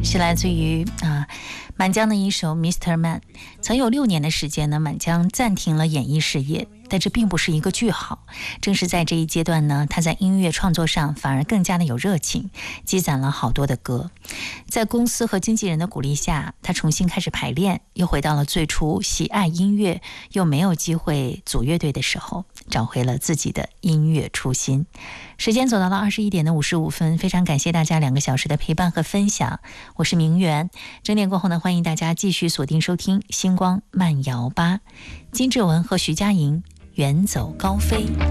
是来自于满江的一首 Mr. Man。 曾有6年的时间呢，满江暂停了演艺事业，但这并不是一个句号。正是在这一阶段呢，他在音乐创作上反而更加的有热情，积攒了好多的歌。在公司和经纪人的鼓励下，他重新开始排练，又回到了最初喜爱音乐又没有机会组乐队的时候，找回了自己的音乐初心。时间走到了21点的55分，非常感谢大家2个小时的陪伴和分享，我是明媛。整点过后呢，欢迎大家继续锁定收听星光慢摇吧，金志文和徐佳莹远走高飞。